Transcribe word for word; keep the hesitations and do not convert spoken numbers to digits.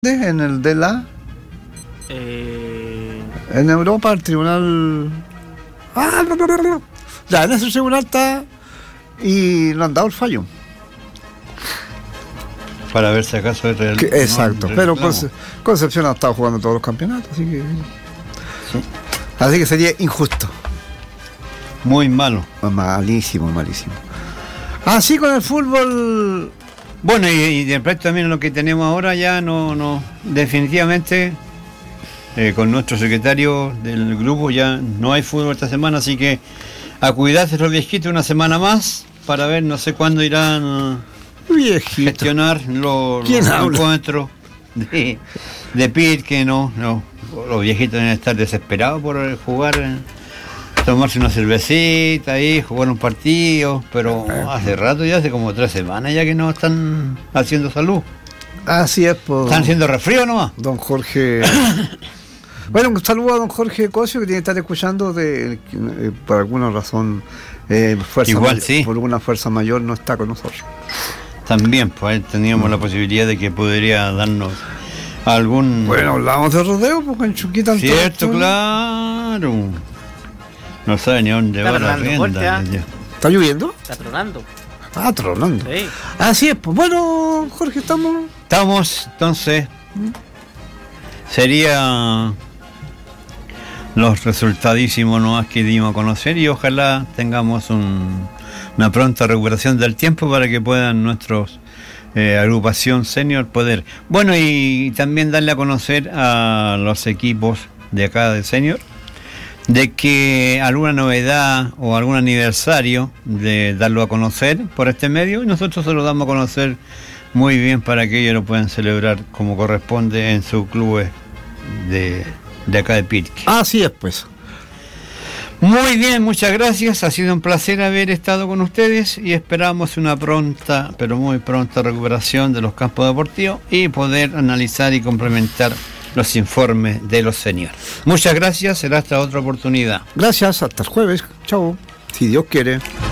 en el de la Eh... en Europa el tribunal ah, no, no, no, no. Ya en ese tribunal está y no han dado el fallo para ver si acaso es real. Que, exacto, no, pero Conce- Concepción ha estado jugando todos los campeonatos, así que sí. Así que sería injusto. Muy malo. Malísimo, malísimo. Así con el fútbol. Bueno, y, y de respecto también a lo que tenemos ahora, ya no, no, definitivamente, eh, con nuestro secretario del grupo ya no hay fútbol esta semana, así que a cuidarse los viejitos una semana más para ver, no sé cuándo irán a Viejito. gestionar los, ¿Quién los habla? encuentros de, de Pit, que no, no, los viejitos deben estar desesperados por jugar. eh, Tomarse una cervecita ahí, jugar un partido, pero hace rato, ya hace como tres semanas ya que no están haciendo salud. Así es, pues. Están haciendo resfrío nomás. Don Jorge. Bueno, un saludo a don Jorge Cosio, que tiene que estar escuchando de, eh, por alguna razón, eh, fuerza Igual, mayor, sí. por alguna fuerza mayor no está con nosotros. También, pues teníamos la posibilidad de que podría darnos algún... Bueno, hablamos de rodeo, porque en Chuquita... Cierto, claro. No sabe ni dónde Está va la tronando fuerte, rienda. ¿ah? ¿Está lloviendo? Está tronando. Ah, tronando. Sí. Así es, pues bueno, Jorge, estamos... Estamos, entonces, sería los resultadísimos nomás que dimos a conocer y ojalá tengamos un, una pronta recuperación del tiempo para que puedan nuestros eh, agrupación senior poder. Bueno, y también darle a conocer a los equipos de acá de senior de que alguna novedad o algún aniversario de darlo a conocer por este medio y nosotros se lo damos a conocer muy bien para que ellos lo puedan celebrar como corresponde en sus clubes de, de acá de Pirque. Así es, pues. Muy bien, muchas gracias, ha sido un placer haber estado con ustedes y esperamos una pronta, pero muy pronta recuperación de los campos deportivos y poder analizar y complementar los informes de los seniors. Muchas gracias, será hasta otra oportunidad. Gracias, hasta el jueves. Chao, si Dios quiere.